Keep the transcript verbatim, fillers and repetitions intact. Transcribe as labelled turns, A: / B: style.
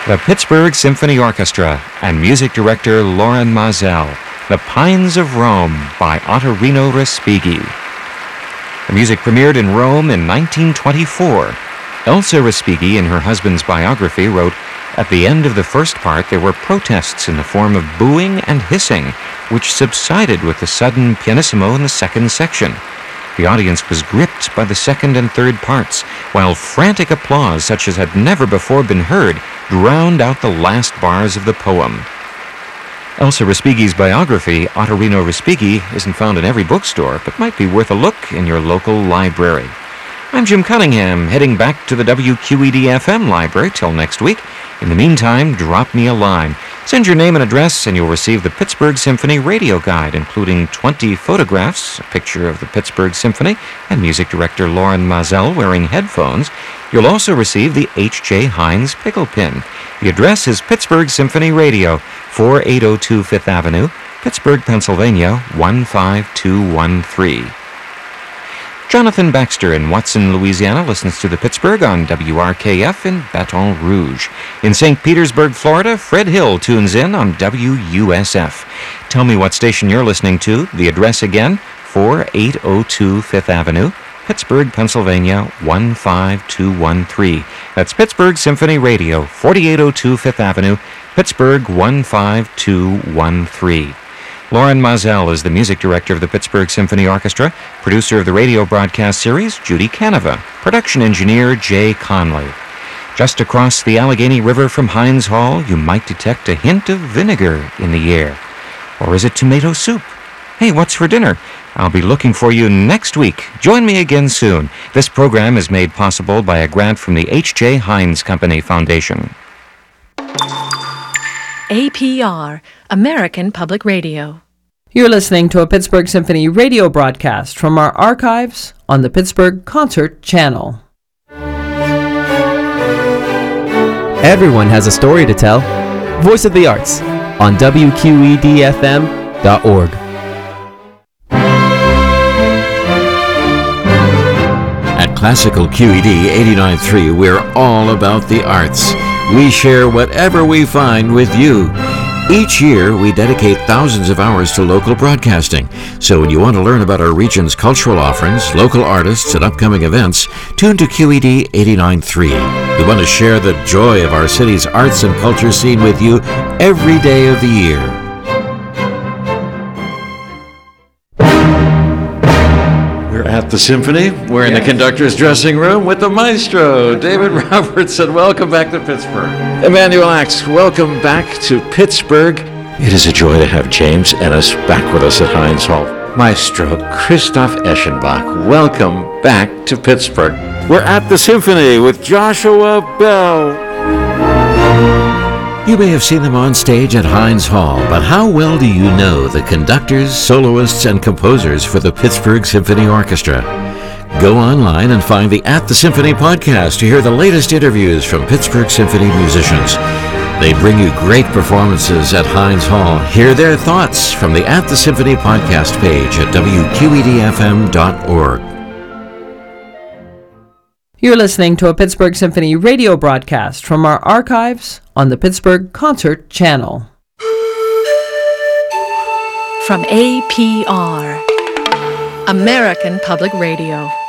A: The Pittsburgh Symphony Orchestra and music director Loren Maazel, The Pines of Rome by Ottorino Respighi. The music premiered in Rome in nineteen twenty-four. Elsa Respighi, in her husband's biography, wrote, "At the end of the first part, there were protests in the form of booing and hissing, which subsided with the sudden pianissimo in the second section. The audience was gripped by the second and third parts, while frantic applause, such as had never before been heard, drowned out the last bars of the poem." Elsa Respighi's biography, Ottorino Respighi, isn't found in every bookstore, but might be worth a look in your local library. I'm Jim Cunningham, heading back to the W Q E D F M library till next week. In the meantime, drop me a line. Send your name and address, and you'll receive the Pittsburgh Symphony Radio Guide, including twenty photographs, a picture of the Pittsburgh Symphony, and music director Loren Maazel wearing headphones. You'll also receive the H J Heinz Pickle Pin. The address is Pittsburgh Symphony Radio, forty-eight oh two Fifth Avenue, Pittsburgh, Pennsylvania, one five two one three. Jonathan Baxter in Watson, Louisiana, listens to the Pittsburgh on W R K F in Baton Rouge. In Saint Petersburg, Florida, Fred Hill tunes in on W U S F. Tell me what station you're listening to. The address again, forty-eight oh two Fifth Avenue, Pittsburgh, Pennsylvania, one five two one three. That's Pittsburgh Symphony Radio, forty-eight oh two Fifth Avenue, Pittsburgh, one five two one three. Loren Maazel is the music director of the Pittsburgh Symphony Orchestra, producer of the radio broadcast series, Judy Canova, production engineer, Jay Conley. Just across the Allegheny River from Heinz Hall, you might detect a hint of vinegar in the air. Or is it tomato soup? Hey, what's for dinner? I'll be looking for you next week. Join me again soon. This program is made possible by a grant from the H J Heinz Company Foundation.
B: A P R, American Public Radio.
C: You're listening to a Pittsburgh Symphony radio broadcast from our archives on the Pittsburgh Concert Channel.
D: Everyone has a story to tell. Voice of the Arts on W Q E D F M dot org.
E: At Classical Q E D eighty-nine point three, we're all about the arts. We share whatever we find with you. Each year, we dedicate thousands of hours to local broadcasting. So when you want to learn about our region's cultural offerings, local artists, and upcoming events, tune to Q E D eighty-nine point three. We want to share the joy of our city's arts and culture scene with you every day of the year. At the Symphony, we're in yes. the conductor's dressing room with the maestro, David Robertson. Welcome back to Pittsburgh. Emmanuel Axe, welcome back to Pittsburgh. It is a joy to have James Ennis back with us at Heinz Hall. Maestro Christoph Eschenbach, welcome back to Pittsburgh. We're at the Symphony with Joshua Bell. You may have seen them on stage at Heinz Hall, but how well do you know the conductors, soloists, and composers for the Pittsburgh Symphony Orchestra? Go online and find the At the Symphony podcast to hear the latest interviews from Pittsburgh Symphony musicians. They bring you great performances at Heinz Hall. Hear their thoughts from the At the Symphony podcast page at W Q E D F M dot org.
C: You're listening to a Pittsburgh Symphony radio broadcast from our archives on the Pittsburgh Concert Channel.
B: From A P R, American Public Radio.